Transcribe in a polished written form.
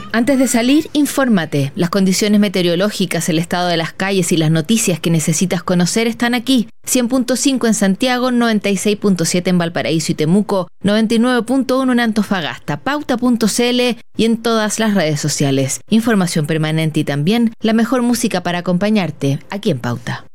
Antes de salir, infórmate. Las condiciones meteorológicas, el estado de las calles y las noticias que necesitas conocer están aquí. 100.5 en Santiago, 96.7 en Valparaíso y Temuco, 99.1 en Antofagasta, pauta.cl y en todas las redes sociales. Información permanente y también la mejor música para acompañarte aquí en Pauta.